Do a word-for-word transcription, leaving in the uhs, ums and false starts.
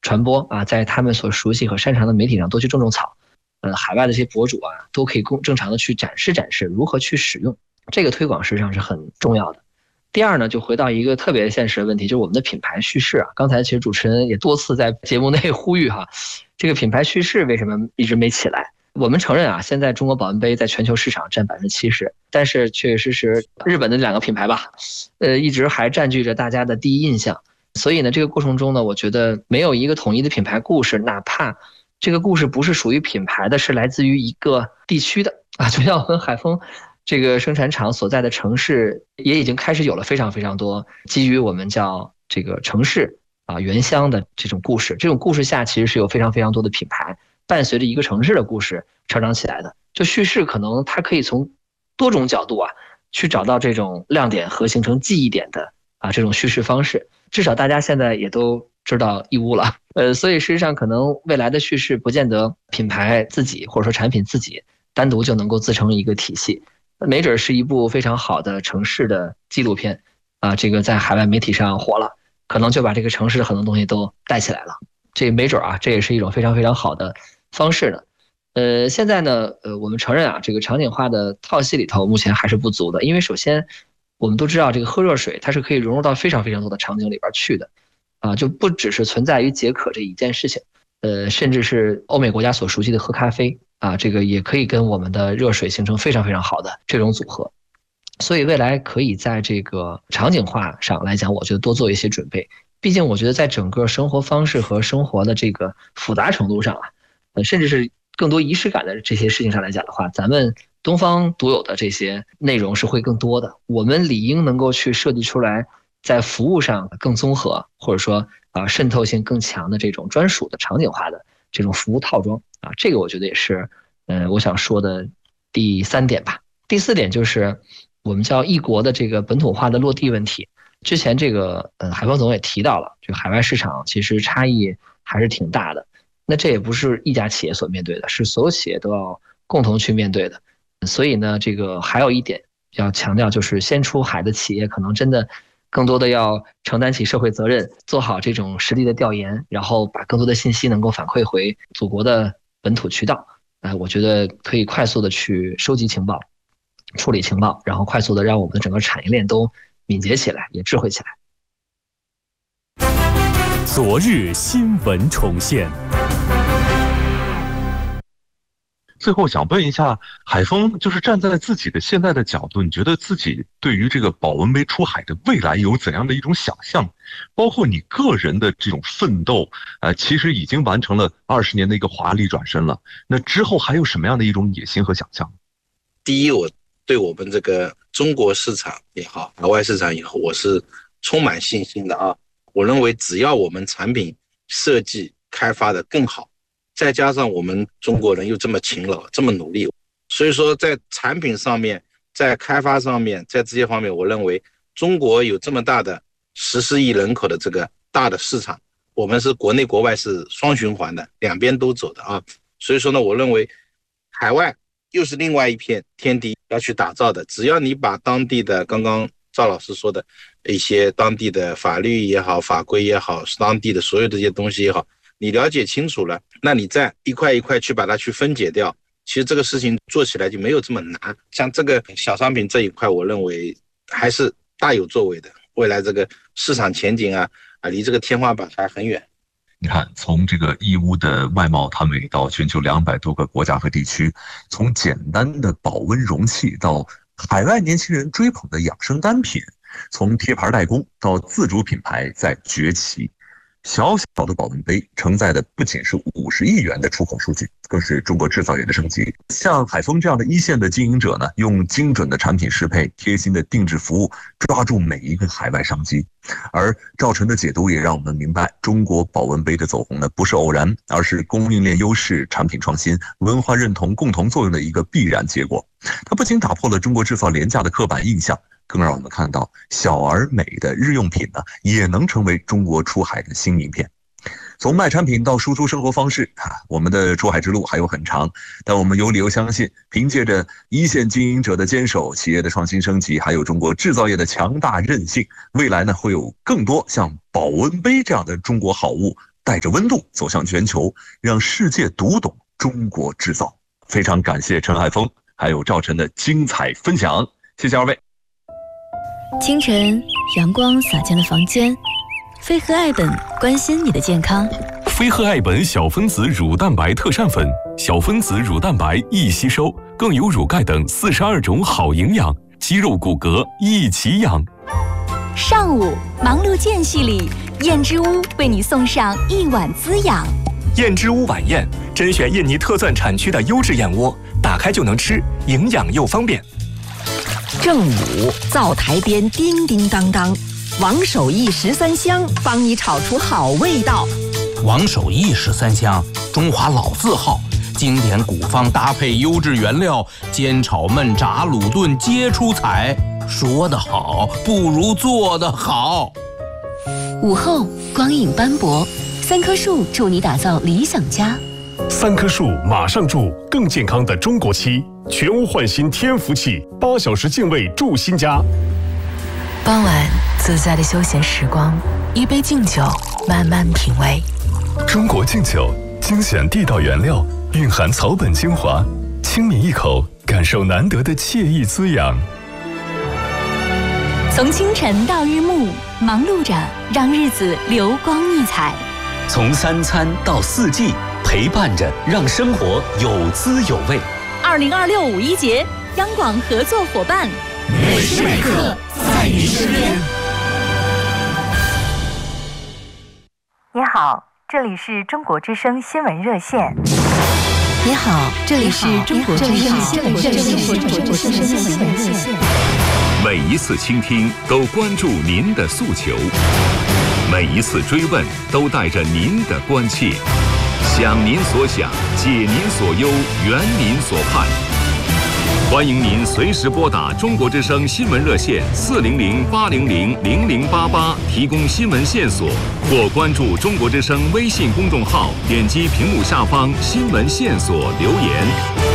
传播啊，在他们所熟悉和擅长的媒体上多去种种草。呃，海外的这些博主啊，都可以公正常的去展示展示如何去使用，这个推广实际上是很重要的。第二呢，就回到一个特别现实的问题，就是我们的品牌叙事啊。刚才其实主持人也多次在节目内呼吁哈，这个品牌叙事为什么一直没起来？我们承认啊，现在中国保温杯在全球市场占百分之七十，但是确确实实日本的两个品牌吧，呃，一直还占据着大家的第一印象。所以呢，这个过程中呢，我觉得没有一个统一的品牌故事，哪怕这个故事不是属于品牌的，是来自于一个地区的啊，就像我们海丰这个生产厂所在的城市，也已经开始有了非常非常多基于我们叫这个城市啊原乡的这种故事。这种故事下其实是有非常非常多的品牌伴随着一个城市的故事成长起来的。就叙事可能它可以从多种角度啊去找到这种亮点和形成记忆点的啊这种叙事方式。至少大家现在也都知道义乌了，呃，所以事实上可能未来的叙事不见得品牌自己或者说产品自己单独就能够自成一个体系，没准是一部非常好的城市的纪录片啊，这个在海外媒体上火了，可能就把这个城市的很多东西都带起来了，这没准啊，这也是一种非常非常好的方式呢。呃，现在呢，呃，我们承认啊，这个场景化的套系里头目前还是不足的，因为首先我们都知道这个喝热水它是可以融入到非常非常多的场景里边去的，啊，就不只是存在于解渴这一件事情，呃，甚至是欧美国家所熟悉的喝咖啡啊，这个也可以跟我们的热水形成非常非常好的这种组合。所以未来可以在这个场景化上来讲，我觉得多做一些准备。毕竟我觉得在整个生活方式和生活的这个复杂程度上啊，呃，甚至是更多仪式感的这些事情上来讲的话，咱们东方独有的这些内容是会更多的。我们理应能够去设计出来，在服务上更综合，或者说啊渗透性更强的这种专属的场景化的这种服务套装啊，这个我觉得也是，呃，我想说的第三点吧。第四点就是我们叫异国的这个本土化的落地问题。之前这个呃海峰总也提到了，这个海外市场其实差异还是挺大的。那这也不是一家企业所面对的，是所有企业都要共同去面对的。所以呢，这个还有一点要强调，就是先出海的企业可能真的更多的要承担起社会责任，做好这种实地的调研，然后把更多的信息能够反馈回祖国的本土渠道。哎，我觉得可以快速的去收集情报，处理情报，然后快速的让我们的整个产业链都敏捷起来，也智慧起来。 昨日新闻重现。 最后想问一下海峰，就是站在自己的现在的角度，你觉得自己对于这个保温杯出海的未来有怎样的一种想象？包括你个人的这种奋斗，呃，其实已经完成了二十年的一个华丽转身了。那之后还有什么样的一种野心和想象？ 第一，我对我们这个中国市场也好，海外市场也好，我是充满信心的啊。我认为只要我们产品设计开发的更好，再加上我们中国人又这么勤劳这么努力，所以说在产品上面，在开发上面，在这些方面，我认为中国有这么大的十四亿人口的这个大的市场，我们是国内国外是双循环的，两边都走的啊。所以说呢，我认为海外又是另外一片天地要去打造的，只要你把当地的刚刚赵老师说的一些当地的法律也好，法规也好，当地的所有这些东西也好，你了解清楚了，那你再一块一块去把它去分解掉，其实这个事情做起来就没有这么难。像这个小商品这一块，我认为还是大有作为的，未来这个市场前景啊啊，离这个天花板还很远。 你看，从这个义乌的外贸摊位到全球两百多个国家和地区，从简单的保温容器到海外年轻人追捧的养生单品，从贴牌代工到自主品牌在崛起。小小的保温杯承载的不仅是五十亿元的出口数据，更是中国制造业的升级。像海峰这样的一线的经营者呢，用精准的产品适配、贴心的定制服务，抓住每一个海外商机。而赵晨的解读也让我们明白，中国保温杯的走红呢，不是偶然，而是供应链优势、产品创新、文化认同共同作用的一个必然结果。它不仅打破了中国制造廉价的刻板印象，更让我们看到小而美的日用品呢，也能成为中国出海的新名片。从卖产品到输出生活方式啊，我们的出海之路还有很长，但我们有理由相信，凭借着一线经营者的坚守、企业的创新升级，还有中国制造业的强大韧性，未来呢会有更多像保温杯这样的中国好物带着温度走向全球，让世界读懂中国制造。非常感谢陈海峰还有赵晨的精彩分享，谢谢二位。 清晨，阳光洒进了房间，飞鹤爱本关心你的健康。 飞鹤爱本小分子乳蛋白特膳粉，小分子乳蛋白易吸收，更有乳钙等四十二种好营养，肌肉骨骼一起养。 上午忙碌间隙里，燕之屋为你送上一碗滋养。 燕之屋晚宴甄选印尼特钻产区的优质燕窝，打开就能吃，营养又方便。 正午灶台边叮叮当当，王守义十三香帮你炒出好味道。 王守义十三香，中华老字号，经典古方搭配优质原料，煎炒焖炸卤炖皆出彩。说得好，不如做得好。 午后光影斑驳，三棵树助你打造理想家。 三棵树马上住更健康的中国漆，全屋焕新天福气，八小时净味住新家。 傍晚自在的休闲时光，一杯敬酒，慢慢品味。 中国敬酒，精选地道原料，蕴含草本精华，轻抿一口，感受难得的惬意滋养。 从清晨到日暮，忙碌着让日子流光溢彩； 从三餐到四季，陪伴着让生活有滋有味。 二零二六五一节，央广合作伙伴， 每时每刻在你身边。 你好，这里是中国之声新闻热线。 你好，这里是中国之声新闻热线。 每一次倾听都关注您的诉求，每一次追问都带着您的关切，想您所想，解您所忧，圆您所盼。欢迎您随时拨打中国之声新闻热线四零零八零零零零八八提供新闻线索，或关注中国之声微信公众号，点击屏幕下方新闻线索留言。